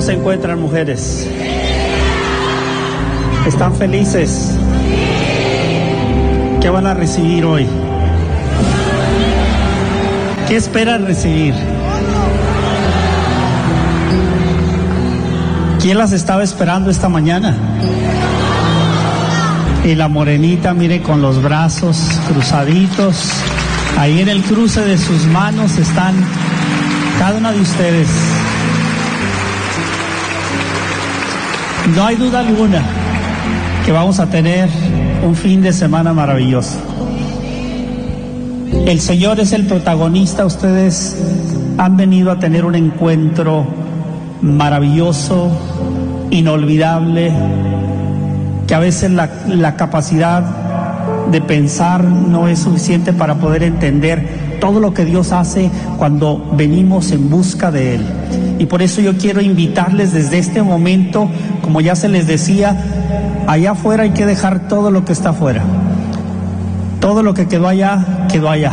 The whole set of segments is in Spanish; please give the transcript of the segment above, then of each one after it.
se encuentran, mujeres? ¿Están felices? ¿Qué van a recibir hoy? ¿Qué esperan recibir? ¿Quién las estaba esperando esta mañana? Y la morenita, mire, con los brazos cruzaditos, ahí en el cruce de sus manos están cada una de ustedes. No hay duda alguna que vamos a tener un fin de semana maravilloso. El Señor es el protagonista. Ustedes han venido a tener un encuentro maravilloso, inolvidable, que a veces la capacidad de pensar no es suficiente para poder entender todo lo que Dios hace cuando venimos en busca de Él. Y por eso yo quiero invitarles desde este momento, como ya se les decía, allá afuera hay que dejar todo lo que está afuera. Todo lo que quedó allá, quedó allá.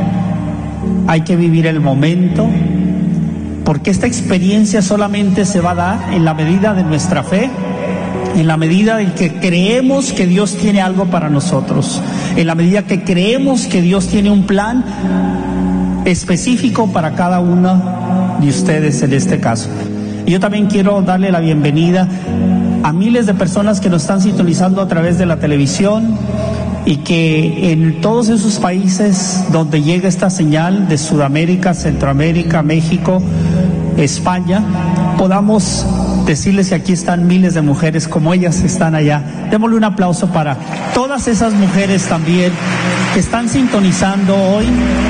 Hay que vivir el momento, porque esta experiencia solamente se va a dar en la medida de nuestra fe, en la medida en que creemos que Dios tiene algo para nosotros, en la medida que creemos que Dios tiene un plan específico para cada uno de ustedes en este caso. Y yo también quiero darle la bienvenida a miles de personas que nos están sintonizando a través de la televisión, y que en todos esos países donde llega esta señal de Sudamérica, Centroamérica, México, España, podamos decirles que aquí están miles de mujeres como ellas que están allá. Démosle un aplauso para todas esas mujeres también que están sintonizando hoy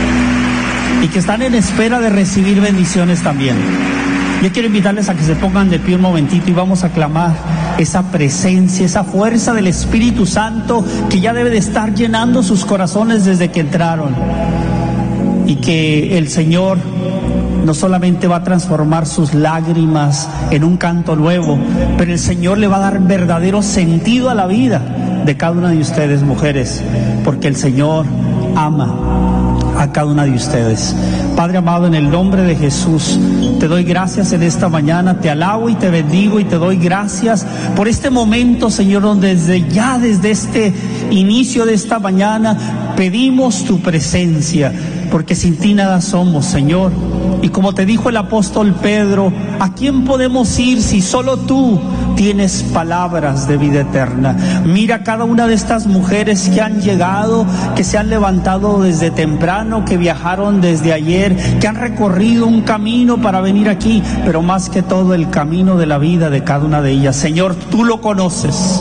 y que están en espera de recibir bendiciones también. Yo quiero invitarles a que se pongan de pie un momentito y vamos a clamar esa presencia, esa fuerza del Espíritu Santo que ya debe de estar llenando sus corazones desde que entraron. Y que el Señor no solamente va a transformar sus lágrimas en un canto nuevo, pero el Señor le va a dar verdadero sentido a la vida de cada una de ustedes, mujeres, porque el Señor ama a cada una de ustedes. Padre amado, en el nombre de Jesús, te doy gracias en esta mañana, te alabo y te bendigo y te doy gracias por este momento, Señor, donde desde este inicio de esta mañana pedimos tu presencia, porque sin ti nada somos, Señor. Y como te dijo el apóstol Pedro, ¿a quién podemos ir si solo tú tienes palabras de vida eterna? Mira cada una de estas mujeres que han llegado, que se han levantado desde temprano, que viajaron desde ayer, que han recorrido un camino para venir aquí, pero más que todo el camino de la vida de cada una de ellas. Señor, tú lo conoces,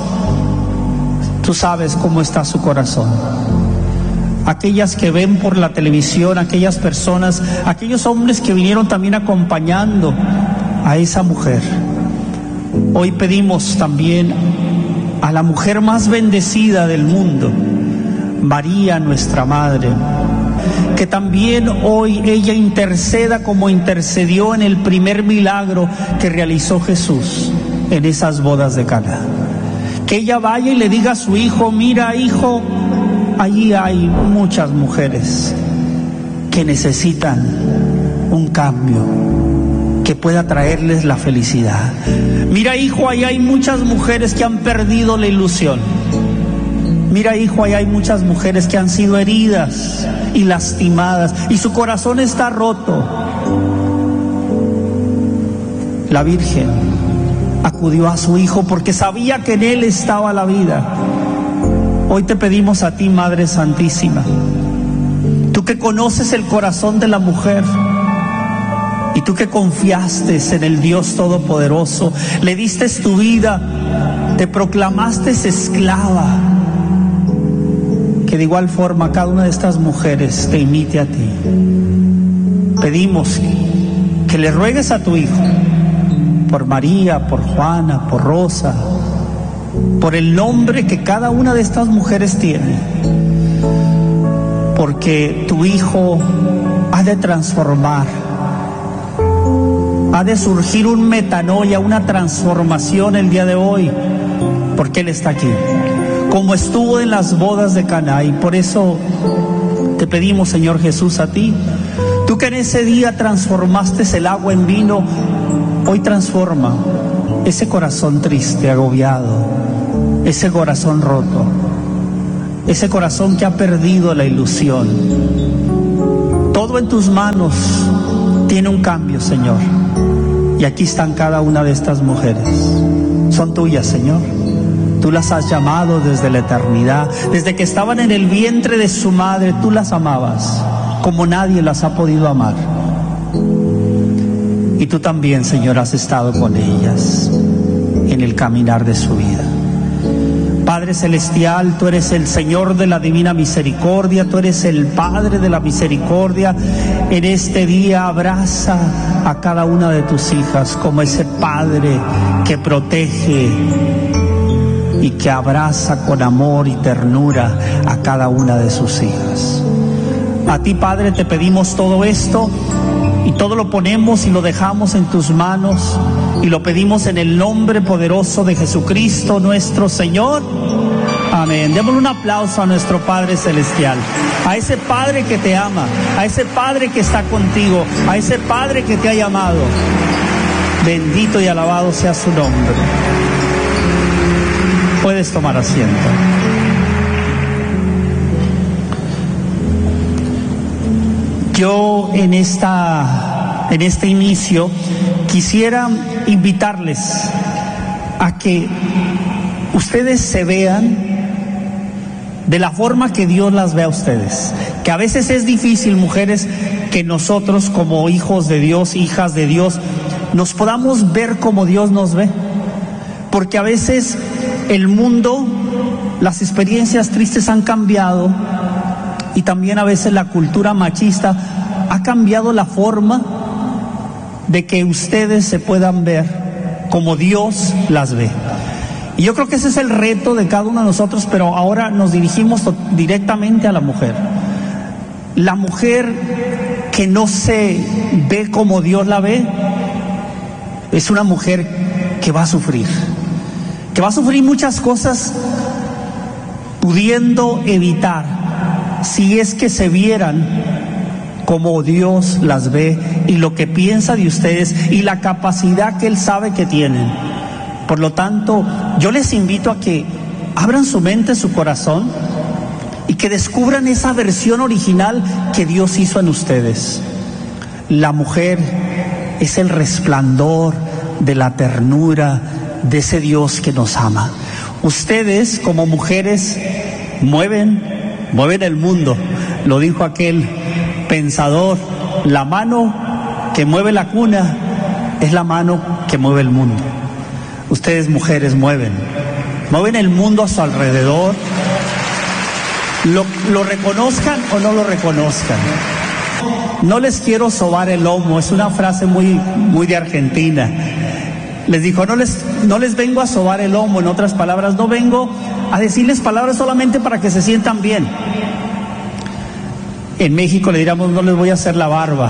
tú sabes cómo está su corazón. Aquellas que ven por la televisión, aquellas personas, aquellos hombres que vinieron también acompañando a esa mujer. Hoy pedimos también a la mujer más bendecida del mundo, María, nuestra Madre, que también hoy ella interceda como intercedió en el primer milagro que realizó Jesús en esas bodas de Caná. Que ella vaya y le diga a su hijo: mira, hijo, allí hay muchas mujeres que necesitan un cambio que pueda traerles la felicidad. Mira, hijo, ahí hay muchas mujeres que han perdido la ilusión. Mira, hijo, ahí hay muchas mujeres que han sido heridas y lastimadas y su corazón está roto. La Virgen acudió a su hijo porque sabía que en él estaba la vida. Hoy te pedimos a ti, Madre Santísima, tú que conoces el corazón de la mujer y tú que confiaste en el Dios Todopoderoso, le diste tu vida, te proclamaste esclava, que de igual forma cada una de estas mujeres te imite a ti. Pedimos que le ruegues a tu hijo por María, por Juana, por Rosa, por el nombre que cada una de estas mujeres tiene, porque tu hijo ha de transformar, ha de surgir un metanoia, una transformación el día de hoy, porque él está aquí, como estuvo en las bodas de Caná. Y por eso te pedimos, Señor Jesús, a ti, tú que en ese día transformaste el agua en vino, hoy transforma ese corazón triste, agobiado, ese corazón roto, ese corazón que ha perdido la ilusión. Todo en tus manos tiene un cambio, Señor. Y aquí están cada una de estas mujeres. Son tuyas, Señor. Tú las has llamado desde la eternidad. Desde que estaban en el vientre de su madre, tú las amabas como nadie las ha podido amar. Y tú también, Señor, has estado con ellas en el caminar de su vida. Padre Celestial, tú eres el Señor de la divina misericordia, tú eres el Padre de la misericordia. En este día abraza a cada una de tus hijas como ese Padre que protege y que abraza con amor y ternura a cada una de sus hijas. A ti, Padre, te pedimos todo esto y todo lo ponemos y lo dejamos en tus manos y lo pedimos en el nombre poderoso de Jesucristo nuestro Señor. Amén. Démosle un aplauso a nuestro Padre Celestial, a ese Padre que te ama, a ese Padre que está contigo, a ese Padre que te ha llamado. Bendito y alabado sea su nombre. Puedes tomar asiento. Yo en este inicio quisiera invitarles a que ustedes se vean de la forma que Dios las ve a ustedes. Que a veces es difícil, mujeres, que nosotros como hijos de Dios, hijas de Dios, nos podamos ver como Dios nos ve. Porque a veces el mundo, las experiencias tristes han cambiado. Y también a veces la cultura machista ha cambiado la forma de que ustedes se puedan ver como Dios las ve. Y yo creo que ese es el reto de cada uno de nosotros, pero ahora nos dirigimos directamente a la mujer. La mujer que no se ve como Dios la ve es una mujer que va a sufrir muchas cosas pudiendo evitar si es que se vieran como Dios las ve y lo que piensa de ustedes y la capacidad que Él sabe que tienen. Por lo tanto, yo les invito a que abran su mente, su corazón y que descubran esa versión original que Dios hizo en ustedes. La mujer es el resplandor de la ternura de ese Dios que nos ama. Ustedes como mujeres mueven el mundo. Lo dijo aquel pensador: la mano que mueve la cuna es la mano que mueve el mundo. Ustedes, mujeres, mueven el mundo a su alrededor, lo reconozcan o no lo reconozcan. No les quiero sobar el lomo, es una frase muy de Argentina. Les dijo, no les vengo a sobar el lomo, en otras palabras, no vengo a decirles palabras solamente para que se sientan bien. En México le diríamos, no les voy a hacer la barba.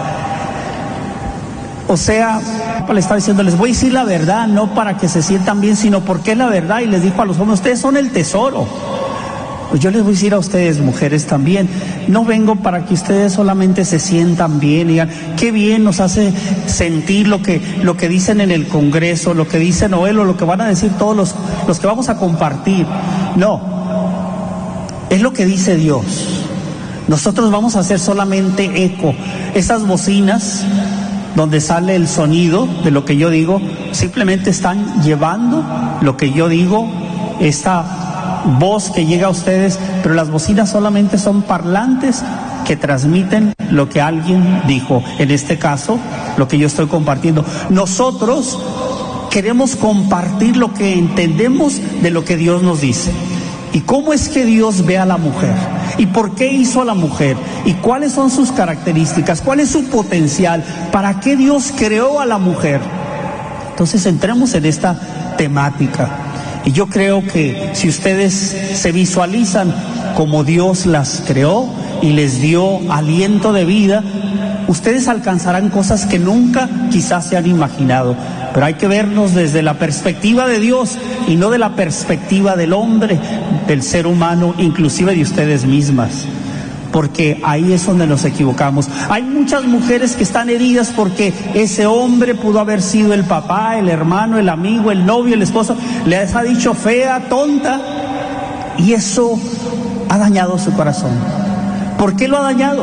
O sea, le estaba diciendo, les voy a decir la verdad, no para que se sientan bien, sino porque es la verdad. Y les dijo a los hombres, ustedes son el tesoro. Pues yo les voy a decir a ustedes, mujeres, también, no vengo para que ustedes solamente se sientan bien y digan, qué bien nos hace sentir lo que dicen en el Congreso, lo que dice Noel o lo que van a decir todos los que vamos a compartir. No, es lo que dice Dios. Nosotros vamos a hacer solamente eco. Esas bocinas donde sale el sonido de lo que yo digo, simplemente están llevando lo que yo digo, esta voz que llega a ustedes, pero las bocinas solamente son parlantes que transmiten lo que alguien dijo. En este caso, lo que yo estoy compartiendo. Nosotros queremos compartir lo que entendemos de lo que Dios nos dice. ¿Y cómo es que Dios ve a la mujer? ¿Y por qué hizo a la mujer? ¿Y cuáles son sus características? ¿Cuál es su potencial? ¿Para qué Dios creó a la mujer? Entonces entremos en esta temática. Y yo creo que si ustedes se visualizan como Dios las creó y les dio aliento de vida, ustedes alcanzarán cosas que nunca quizás se han imaginado. Pero hay que vernos desde la perspectiva de Dios y no de la perspectiva del hombre, del ser humano, inclusive de ustedes mismas. porque ahí es donde nos equivocamos. Hay muchas mujeres que están heridas porque ese hombre pudo haber sido el papá, el hermano, el amigo, el novio, el esposo, les ha dicho fea, tonta, y eso ha dañado su corazón. ¿Por qué lo ha dañado?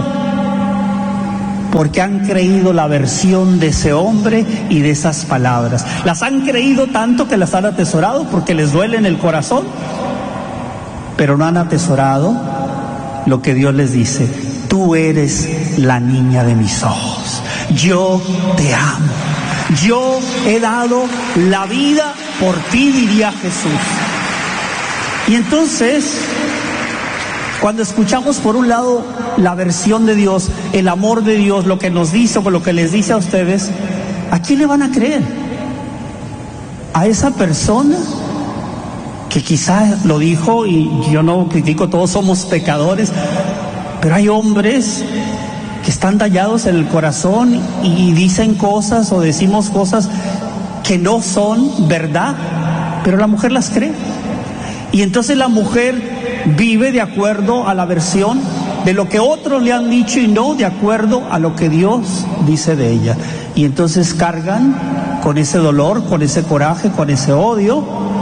Porque han creído la versión de ese hombre y de esas palabras. Las han creído tanto que las han atesorado porque les duele en el corazón, pero no han atesorado lo que Dios les dice: tú eres la niña de mis ojos, yo te amo, yo he dado la vida por ti, diría Jesús. Y entonces, cuando escuchamos por un lado la versión de Dios, el amor de Dios, lo que nos dice o lo que les dice a ustedes, ¿a quién le van a creer? ¿A esa persona que quizás lo dijo? Y yo no critico, todos somos pecadores, pero hay hombres que están dañados en el corazón y dicen cosas o decimos cosas que no son verdad, pero la mujer las cree. Y entonces la mujer vive de acuerdo a la versión de lo que otros le han dicho y no de acuerdo a lo que Dios dice de ella. Y entonces cargan con ese dolor, con ese coraje, con ese odio.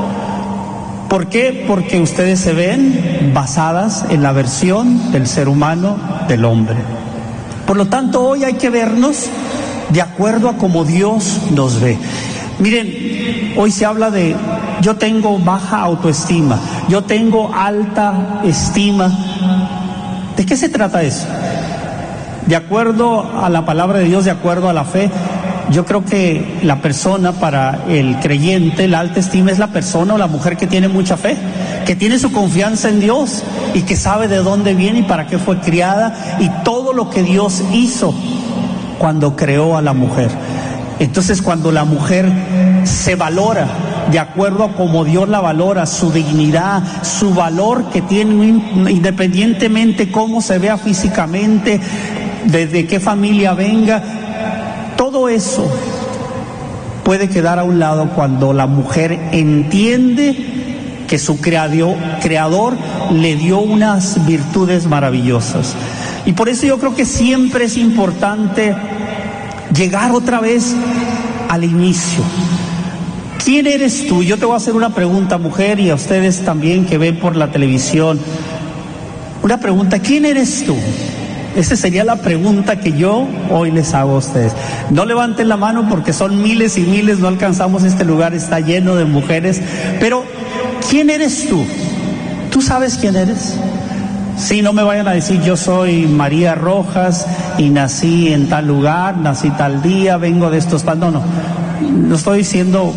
¿Por qué? Porque ustedes se ven basadas en la versión del ser humano, del hombre. Por lo tanto, hoy hay que vernos de acuerdo a cómo Dios nos ve. Miren, hoy se habla de: yo tengo baja autoestima, yo tengo alta estima. ¿De qué se trata eso? De acuerdo a la palabra de Dios, de acuerdo a la fe, yo creo que la persona, para el creyente, la alta estima es la persona o la mujer que tiene mucha fe, que tiene su confianza en Dios y que sabe de dónde viene y para qué fue criada y todo lo que Dios hizo cuando creó a la mujer. Entonces, cuando la mujer se valora de acuerdo a cómo Dios la valora, su dignidad, su valor que tiene, independientemente cómo se vea físicamente, desde qué familia venga, todo eso puede quedar a un lado cuando la mujer entiende que su creador le dio unas virtudes maravillosas. Y por eso yo creo que siempre es importante llegar otra vez al inicio. ¿Quién eres tú? Yo te voy a hacer una pregunta, mujer, y a ustedes también que ven por la televisión. Una pregunta: ¿quién eres tú? Esa sería la pregunta que yo hoy les hago a ustedes. No levanten la mano porque son miles y miles, no alcanzamos, este lugar está lleno de mujeres. Pero, ¿quién eres tú? ¿Tú sabes quién eres? Sí, no me vayan a decir: yo soy María Rojas y nací en tal lugar, nací tal día, vengo de estos países. No estoy diciendo,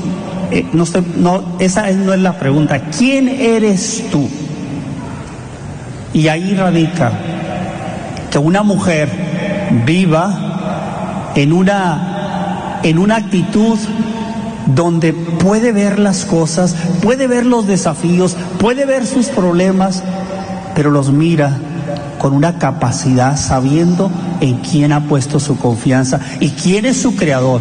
esa no es la pregunta. ¿Quién eres tú? Y ahí radica que una mujer viva en una actitud donde puede ver las cosas, puede ver los desafíos, puede ver sus problemas, pero los mira con una capacidad, sabiendo en quién ha puesto su confianza y quién es su creador.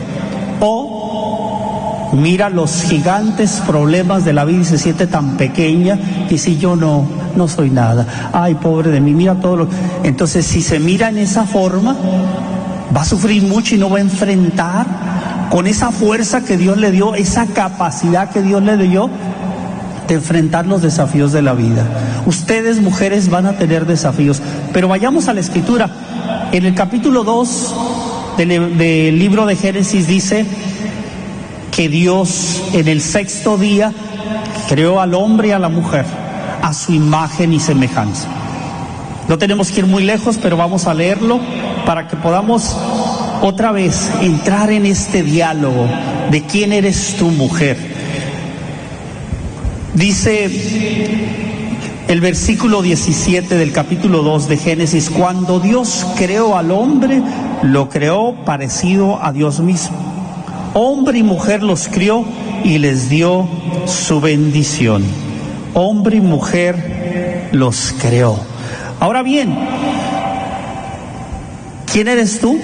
O mira los gigantes problemas de la vida y se siente tan pequeña y dice: yo no soy nada, ay, pobre de mí, mira todo lo... Entonces, si se mira en esa forma, va a sufrir mucho y no va a enfrentar con esa fuerza que Dios le dio, esa capacidad que Dios le dio de enfrentar los desafíos de la vida. Ustedes, mujeres, van a tener desafíos, pero vayamos a la Escritura. En el capítulo 2 del libro de Génesis dice que Dios en el 6º día creó al hombre y a la mujer a su imagen y semejanza. No tenemos que ir muy lejos, pero vamos a leerlo para que podamos otra vez entrar en este diálogo de quién eres tú, mujer. Dice el versículo 17 del capítulo 2 de Génesis: cuando Dios creó al hombre, lo creó parecido a Dios mismo. Hombre y mujer los crió y les dio su bendición. Hombre y mujer los creó. Ahora bien, ¿quién eres tú?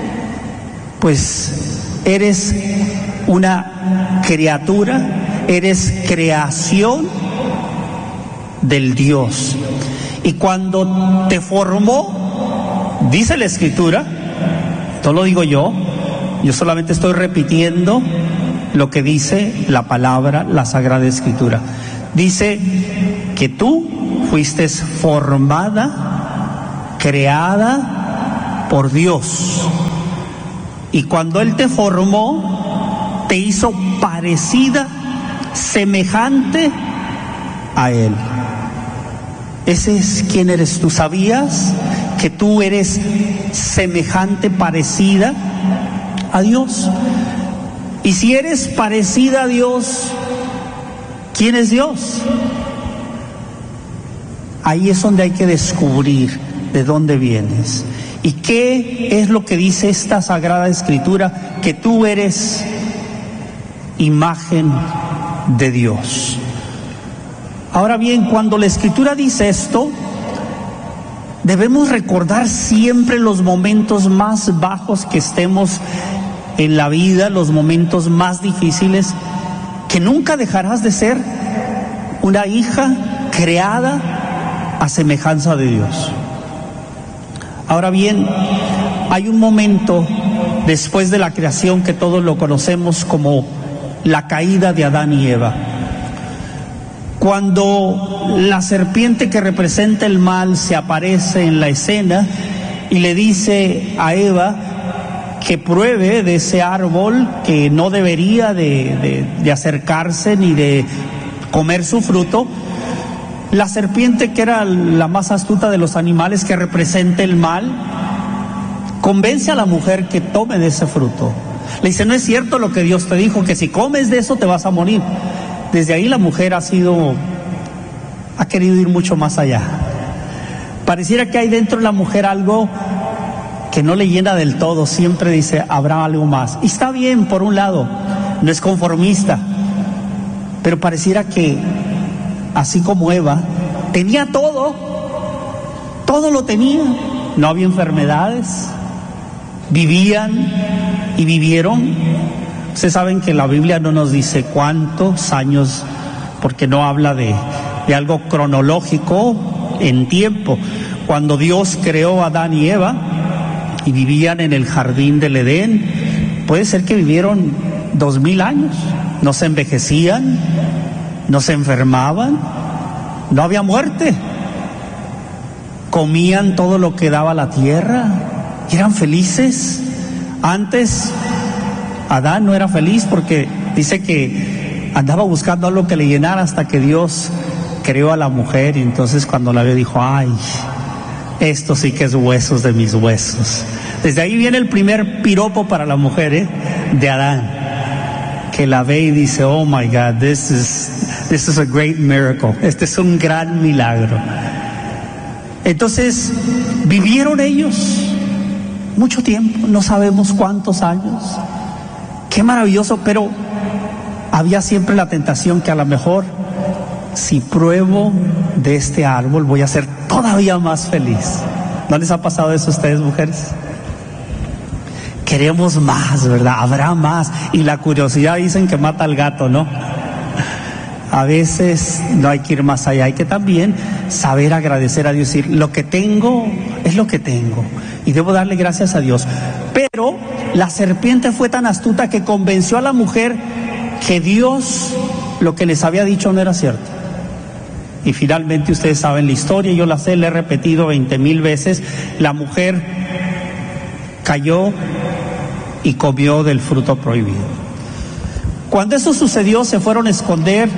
Pues eres una criatura, eres creación del Dios. Y cuando te formó, dice la Escritura, no lo digo yo solamente estoy repitiendo lo que dice la palabra, la Sagrada Escritura. Dice que tú fuiste formada, creada por Dios. Y cuando Él te formó, te hizo parecida, semejante a Él. Ese es quien eres tú. ¿Sabías que tú eres semejante, parecida a Dios? Y si eres parecida a Dios, ¿quién es Dios? Ahí es donde hay que descubrir de dónde vienes. ¿Y qué es lo que dice esta Sagrada Escritura? Que tú eres imagen de Dios. Ahora bien, cuando la Escritura dice esto, debemos recordar siempre los momentos más bajos que estemos en la vida, los momentos más difíciles, que nunca dejarás de ser una hija creada a semejanza de Dios. Ahora bien, hay un momento después de la creación que todos lo conocemos como la caída de Adán y Eva. Cuando la serpiente que representa el mal se aparece en la escena y le dice a Eva que pruebe de ese árbol, que no debería de acercarse ni de comer su fruto, la serpiente, que era la más astuta de los animales, que representa el mal, convence a la mujer que tome de ese fruto. Le dice: no es cierto lo que Dios te dijo, que si comes de eso te vas a morir. Desde ahí la mujer ha querido ir mucho más allá. Pareciera que hay dentro de la mujer algo que no le llena del todo, siempre dice: habrá algo más. Y está bien, por un lado, no es conformista, pero pareciera que, así como Eva, tenía todo lo tenía, no había enfermedades, vivían y vivieron. Ustedes saben que la Biblia no nos dice cuántos años, porque no habla de algo cronológico en tiempo. Cuando Dios creó a Adán y Eva y vivían en el jardín del Edén, puede ser que vivieron 2000 años, no se envejecían, no se enfermaban, no había muerte, comían todo lo que daba la tierra y eran felices. Antes Adán no era feliz porque dice que andaba buscando algo que le llenara hasta que Dios creó a la mujer, y entonces cuando la vio dijo: ay, esto sí que es huesos de mis huesos. Desde ahí viene el primer piropo para la mujer, de Adán, que la ve y dice: oh my God, this is a great miracle. Este es un gran milagro. Entonces vivieron ellos mucho tiempo, no sabemos cuántos años. Qué maravilloso, pero había siempre la tentación que a lo mejor, si pruebo de este árbol, voy a ser todavía más feliz. ¿No les ha pasado eso a ustedes, mujeres? Queremos más, ¿verdad? Habrá más. Y la curiosidad, dicen que mata al gato, ¿no? A veces no hay que ir más allá, hay que también saber agradecer a Dios, decir: lo que tengo es lo que tengo y debo darle gracias a Dios. Pero la serpiente fue tan astuta que convenció a la mujer que Dios lo que les había dicho no era cierto. Y finalmente ustedes saben la historia, yo la sé, la he repetido 20,000 veces. La mujer cayó y comió del fruto prohibido. Cuando eso sucedió, se fueron a esconder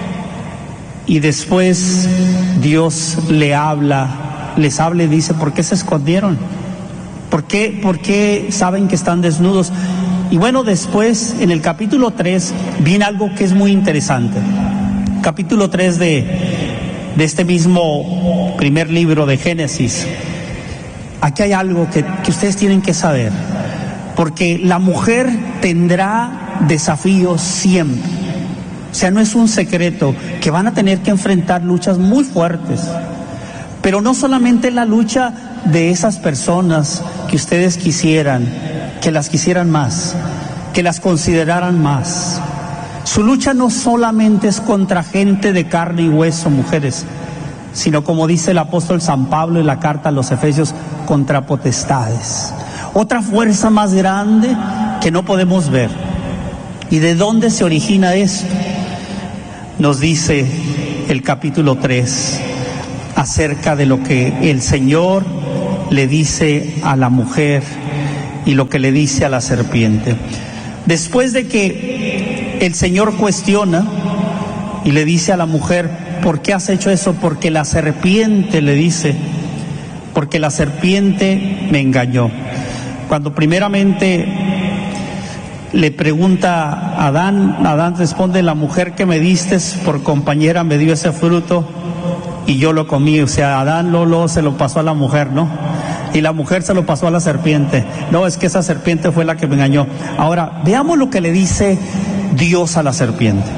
y después Dios les habla y dice: ¿por qué se escondieron? ¿Por qué saben que están desnudos? Y bueno, después en el capítulo 3 viene algo que es muy interesante. Capítulo 3 de este mismo primer libro de Génesis. Aquí hay algo que ustedes tienen que saber, porque la mujer tendrá desafíos siempre. O sea, no es un secreto que van a tener que enfrentar luchas muy fuertes, pero no solamente la lucha de esas personas que ustedes quisieran, que las quisieran más, que las consideraran más. Su lucha no solamente es contra gente de carne y hueso, mujeres, sino como dice el apóstol San Pablo en la carta a los Efesios, contra potestades. Otra fuerza más grande que no podemos ver. ¿Y de dónde se origina esto? Nos dice el capítulo 3 acerca de lo que el Señor le dice a la mujer y lo que le dice a la serpiente. Después de que el Señor cuestiona y le dice a la mujer, ¿por qué has hecho eso? Porque la serpiente le dice, porque la serpiente me engañó. Cuando primeramente le pregunta a Adán responde, la mujer que me diste por compañera me dio ese fruto y yo lo comí. O sea, Adán Lolo se lo pasó a la mujer, ¿no? Y la mujer se lo pasó a la serpiente. No, es que esa serpiente fue la que me engañó. Ahora, veamos lo que le dice Dios a la serpiente.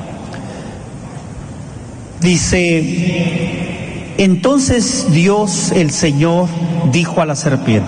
Dice, entonces Dios, el Señor, dijo a la serpiente,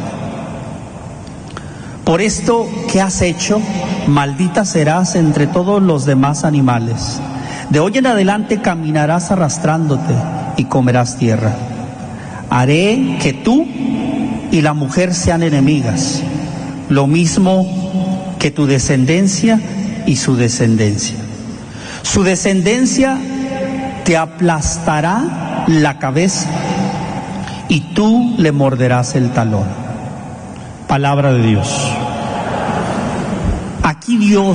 por esto que has hecho, maldita serás entre todos los demás animales. De hoy en adelante caminarás arrastrándote y comerás tierra. Haré que tú y la mujer sean enemigas, lo mismo que tu descendencia y su descendencia. Su descendencia te aplastará la cabeza y tú le morderás el talón. Palabra de Dios. Aquí Dios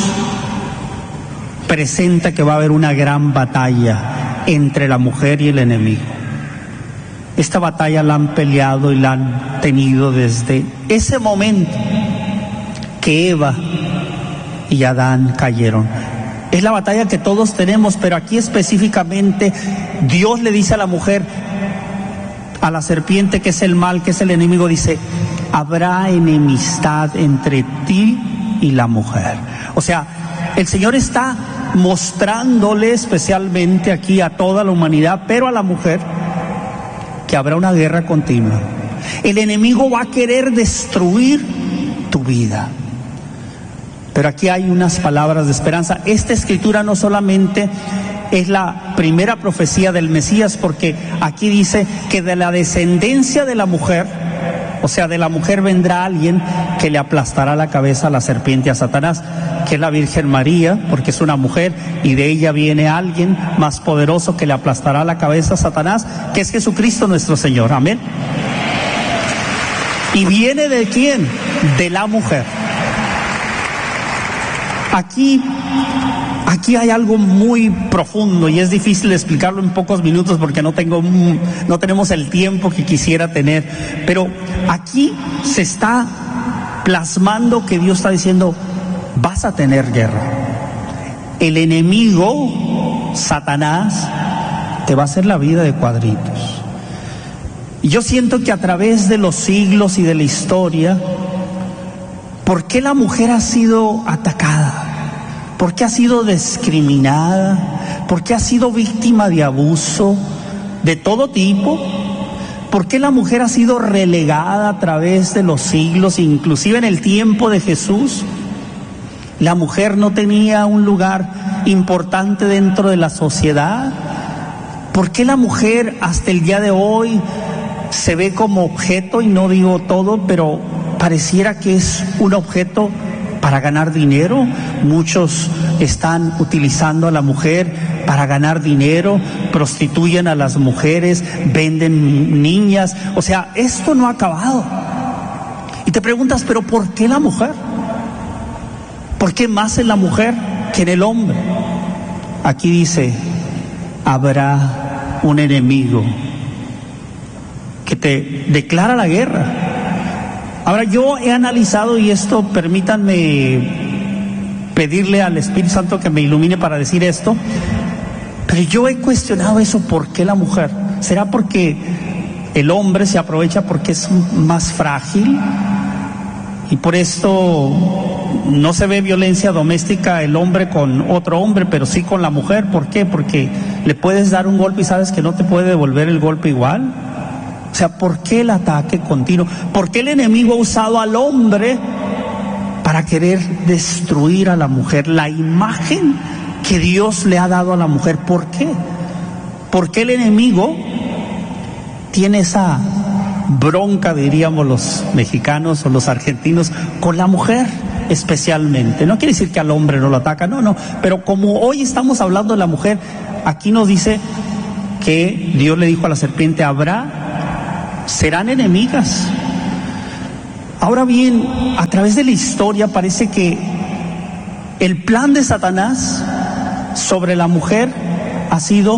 presenta que va a haber una gran batalla entre la mujer y el enemigo. Esta batalla la han peleado y la han tenido desde ese momento que Eva y Adán cayeron. Es la batalla que todos tenemos, pero aquí específicamente Dios le dice a la mujer, a la serpiente, que es el mal, que es el enemigo, dice, habrá enemistad entre ti y la mujer. O sea, el Señor está mostrándole especialmente aquí a toda la humanidad, pero a la mujer, que habrá una guerra continua. El enemigo va a querer destruir tu vida. Pero aquí hay unas palabras de esperanza. Esta escritura no solamente es la primera profecía del Mesías, porque aquí dice que de la descendencia de la mujer, o sea, de la mujer vendrá alguien que le aplastará la cabeza a la serpiente, a Satanás, que es la Virgen María, porque es una mujer, y de ella viene alguien más poderoso que le aplastará la cabeza a Satanás, que es Jesucristo nuestro Señor. Amén. ¿Y viene de quién? De la mujer. Aquí hay algo muy profundo y es difícil explicarlo en pocos minutos porque no tenemos el tiempo que quisiera tener. Pero aquí se está plasmando que Dios está diciendo, vas a tener guerra. El enemigo, Satanás, te va a hacer la vida de cuadritos. Y yo siento que a través de los siglos y de la historia, ¿por qué la mujer ha sido atacada? ¿Por qué ha sido discriminada? ¿Por qué ha sido víctima de abuso de todo tipo? ¿Por qué la mujer ha sido relegada a través de los siglos, inclusive en el tiempo de Jesús? La mujer no tenía un lugar importante dentro de la sociedad. ¿Por qué la mujer hasta el día de hoy se ve como objeto? Y no digo todo, pero pareciera que es un objeto para ganar dinero. Muchos están utilizando a la mujer para ganar dinero, prostituyen a las mujeres, venden niñas. O sea, esto no ha acabado. Y te preguntas, ¿pero por qué la mujer? ¿Por qué más en la mujer que en el hombre? Aquí dice, habrá un enemigo que te declara la guerra. Ahora, yo he analizado, y esto permítanme pedirle al Espíritu Santo que me ilumine para decir esto, pero yo he cuestionado eso. ¿Por qué la mujer? ¿Será porque el hombre se aprovecha porque es más frágil? Y por esto no se ve violencia doméstica el hombre con otro hombre, pero sí con la mujer. ¿Por qué? Porque le puedes dar un golpe y sabes que no te puede devolver el golpe igual. O sea, ¿por qué el ataque continuo? ¿Por qué el enemigo ha usado al hombre para querer destruir a la mujer? La imagen que Dios le ha dado a la mujer, ¿por qué? ¿Por qué el enemigo tiene esa bronca, diríamos los mexicanos o los argentinos, con la mujer especialmente? No quiere decir que al hombre no lo ataca, no, pero como hoy estamos hablando de la mujer, aquí nos dice que Dios le dijo a la serpiente, serán enemigas. Ahora bien, a través de la historia parece que el plan de Satanás sobre la mujer ha sido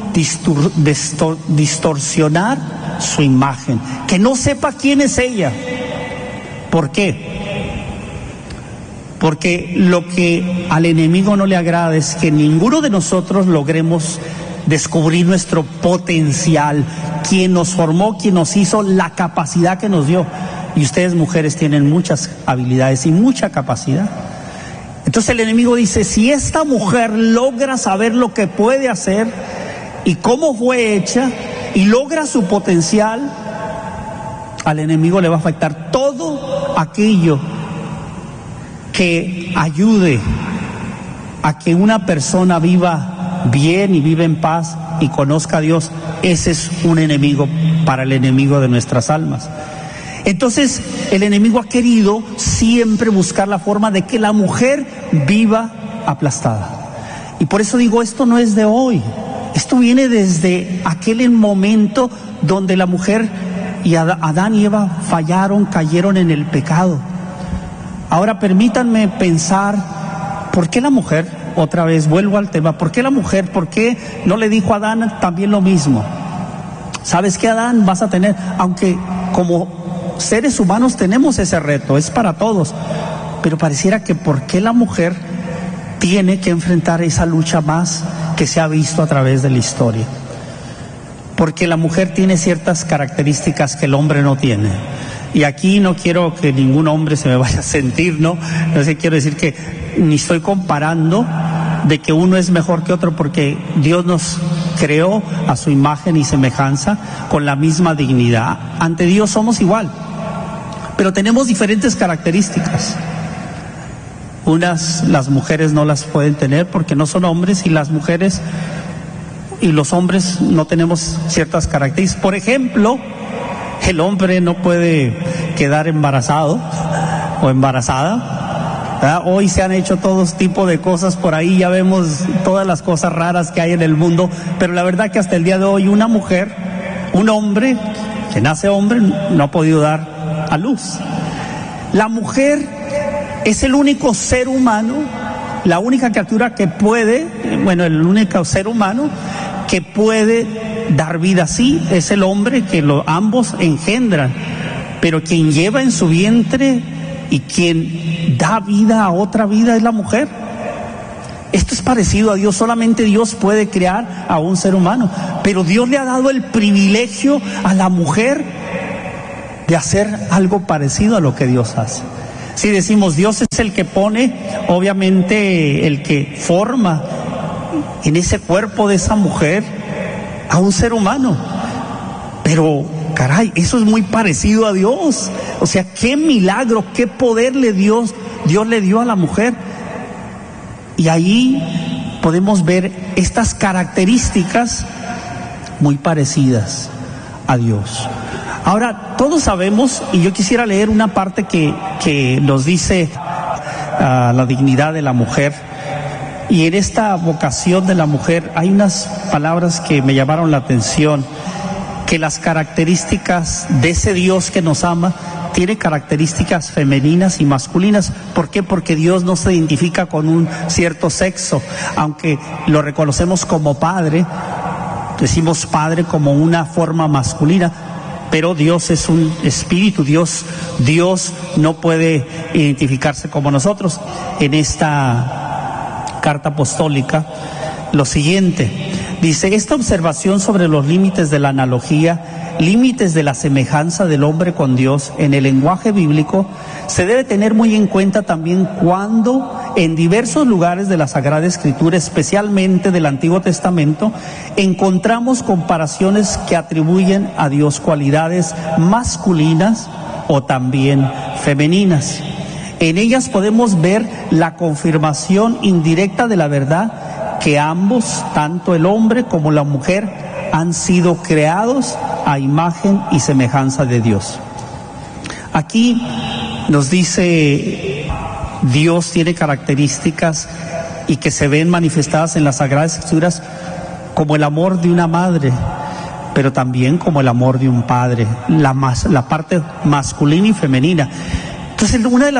distorsionar su imagen, que no sepa quién es ella. ¿Por qué? Porque lo que al enemigo no le agrada es que ninguno de nosotros logremos descubrir nuestro potencial, quien nos formó, quien nos hizo, la capacidad que nos dio. Y ustedes, mujeres, tienen muchas habilidades y mucha capacidad. Entonces el enemigo dice, si esta mujer logra saber lo que puede hacer y cómo fue hecha y logra su potencial, al enemigo le va a afectar todo aquello que ayude a que una persona viva bien y viva en paz y conozca a Dios. Ese es un enemigo para el enemigo de nuestras almas. Entonces el enemigo ha querido siempre buscar la forma de que la mujer viva aplastada. Y por eso digo, esto no es de hoy, esto viene desde aquel momento donde la mujer y Adán y Eva fallaron, cayeron en el pecado. Ahora permítanme pensar, ¿por qué la mujer? Otra vez vuelvo al tema, ¿por qué la mujer? ¿Por qué no le dijo a Adán también lo mismo? ¿Sabes qué, Adán? Vas a tener, aunque como seres humanos tenemos ese reto, es para todos, pero pareciera que ¿por qué la mujer tiene que enfrentar esa lucha más que se ha visto a través de la historia? Porque la mujer tiene ciertas características que el hombre no tiene. Y aquí no quiero que ningún hombre se me vaya a sentir, no sé, quiero decir que ni estoy comparando de que uno es mejor que otro, porque Dios nos creó a su imagen y semejanza con la misma dignidad. Ante Dios somos igual, pero tenemos diferentes características. Las mujeres no las pueden tener porque no son hombres, y las mujeres y los hombres no tenemos ciertas características. Por ejemplo, el hombre no puede quedar embarazado o embarazada, ¿verdad? Hoy se han hecho todos tipos de cosas por ahí, ya vemos todas las cosas raras que hay en el mundo, pero la verdad que hasta el día de hoy un hombre que nace hombre no ha podido dar a luz. La mujer es el único ser humano, la única criatura que puede, el único ser humano que puede dar vida. Sí, es el hombre que ambos engendran, pero quien lleva en su vientre y quien da vida a otra vida es la mujer. Esto es parecido a Dios, solamente Dios puede crear a un ser humano, pero Dios le ha dado el privilegio a la mujer de hacer algo parecido a lo que Dios hace. Si decimos Dios es el que pone, obviamente el que forma en ese cuerpo de esa mujer a un ser humano, pero caray, eso es muy parecido a Dios. O sea, qué milagro, qué poder Dios le dio a la mujer. Y ahí podemos ver estas características muy parecidas a Dios. Ahora, todos sabemos, y yo quisiera leer una parte que nos dice la dignidad de la mujer. Y en esta vocación de la mujer hay unas palabras que me llamaron la atención, que las características de ese Dios que nos ama tiene características femeninas y masculinas. ¿Por qué? Porque Dios no se identifica con un cierto sexo, aunque lo reconocemos como padre, decimos padre como una forma masculina, pero Dios es un espíritu, Dios no puede identificarse como nosotros. En esta carta apostólica, lo siguiente, dice: esta observación sobre los límites de la analogía, límites de la semejanza del hombre con Dios en el lenguaje bíblico, se debe tener muy en cuenta también cuando en diversos lugares de la Sagrada Escritura, especialmente del Antiguo Testamento, encontramos comparaciones que atribuyen a Dios cualidades masculinas o también femeninas. En ellas podemos ver la confirmación indirecta de la verdad que ambos, tanto el hombre como la mujer, han sido creados a imagen y semejanza de Dios. Aquí nos dice, Dios tiene características y que se ven manifestadas en las Sagradas Escrituras como el amor de una madre, pero también como el amor de un padre, la parte masculina y femenina. Entonces, una de las